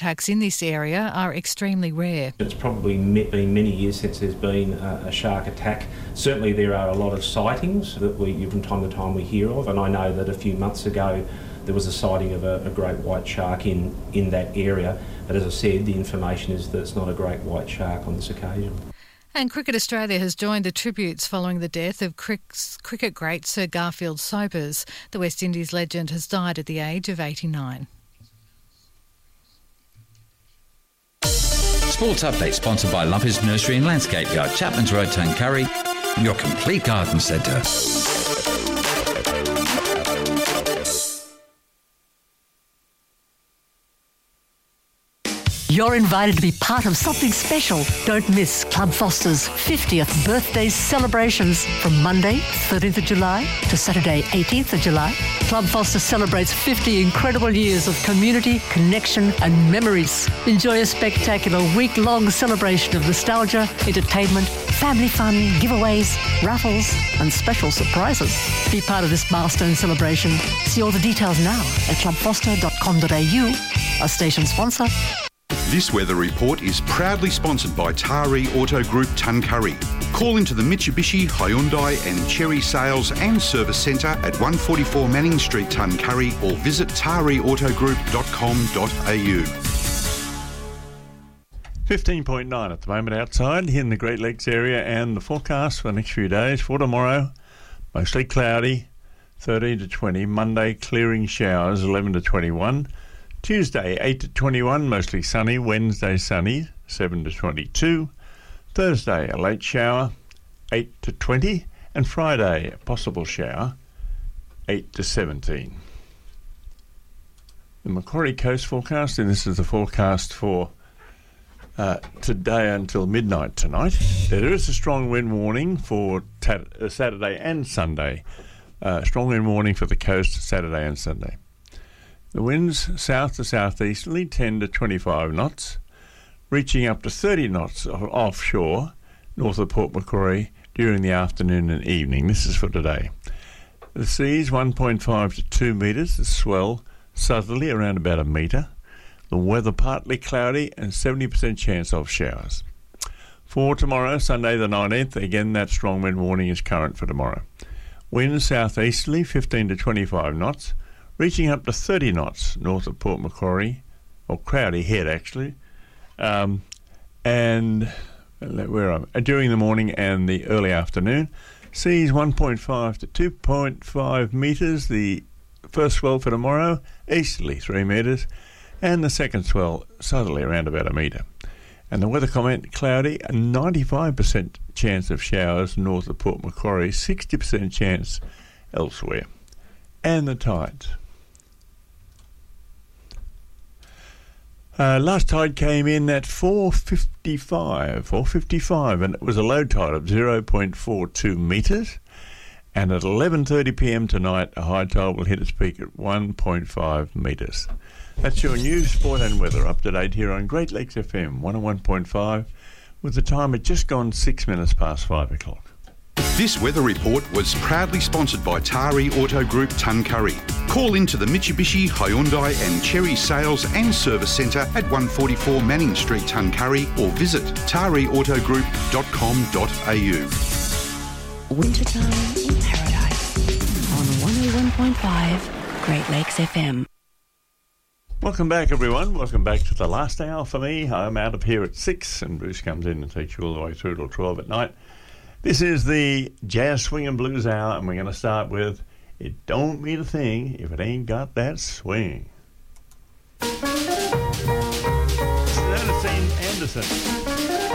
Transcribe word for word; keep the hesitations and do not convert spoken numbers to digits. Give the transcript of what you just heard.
attacks in this area are extremely rare. It's probably been many years since there's been a, a shark attack. Certainly there are a lot of sightings that we, from time to time we hear of, and I know that a few months ago there was a sighting of a, a great white shark in, in that area, but as I said, the information is that it's not a great white shark on this occasion. And Cricket Australia has joined the tributes following the death of cricket great Sir Garfield Sobers. The West Indies legend has died at the age of eighty-nine. Sports Update sponsored by Lumpy's Nursery and Landscape Yard, Chapman's Road, Tuncurry, your complete garden centre. You're invited to be part of something special. Don't miss Club Foster's fiftieth birthday celebrations from Monday, thirteenth of July to Saturday, eighteenth of July. Club Foster celebrates fifty incredible years of community, connection and memories. Enjoy a spectacular week-long celebration of nostalgia, entertainment, family fun, giveaways, raffles and special surprises. Be part of this milestone celebration. See all the details now at club foster dot com dot a u, our station sponsor. This weather report is proudly sponsored by Taree Auto Group Tuncurry. Call into the Mitsubishi, Hyundai and Chery Sales and Service Centre at one forty-four Manning Street, Tuncurry, or visit taree auto group dot com dot a u. fifteen point nine at the moment outside here in the Great Lakes area, and the forecast for the next few days. For tomorrow, mostly cloudy, thirteen to twenty. Monday, clearing showers, eleven to twenty-one. Tuesday, eight to twenty-one, mostly sunny. Wednesday, sunny, seven to twenty-two. Thursday, a late shower, eight to twenty. And Friday, a possible shower, eight to seventeen. The Macquarie Coast forecast, and this is the forecast for uh, today until midnight tonight. There is a strong wind warning for ta- uh, Saturday and Sunday. Uh, strong wind warning for the coast Saturday and Sunday. The winds south to southeasterly, ten to twenty-five knots, reaching up to thirty knots offshore, north of Port Macquarie, during the afternoon and evening. This is for today. The seas one point five to two metres, the swell southerly around about a metre. The weather partly cloudy and seventy percent chance of showers. For tomorrow, Sunday the nineteenth, again that strong wind warning is current for tomorrow. Winds southeasterly, fifteen to twenty-five knots, reaching up to thirty knots north of Port Macquarie, or Crowdy Head actually, um, and where am I? During the morning and the early afternoon. Seas one point five to two point five metres, the first swell for tomorrow, easterly three metres, and the second swell southerly around about a metre. And the weather comment, cloudy, a ninety-five percent chance of showers north of Port Macquarie, sixty percent chance elsewhere. And the tides. Uh, last tide came in at four fifty-five, four fifty-five, and it was a low tide of zero point four two metres. And at eleven thirty p m tonight, a high tide will hit its peak at one point five metres. That's your news, sport and weather up to date here on Great Lakes F M one oh one point five, with the time at just gone six minutes past five o'clock. This weather report was proudly sponsored by Taree Auto Group Tuncurry. Call into the Mitsubishi, Hyundai and Chery Sales and Service Centre at one forty-four Manning Street, Tuncurry, or visit taree auto group dot com dot a u. Wintertime in Paradise on one oh one point five Great Lakes F M. Welcome back, everyone. Welcome back to the last hour for me. I'm out of here at six, and Bruce comes in and takes you all the way through till twelve at night. This is the Jazz Swing and Blues Hour, and we're going to start with It Don't Mean a Thing If It Ain't Got That Swing. This is Ernestine Anderson.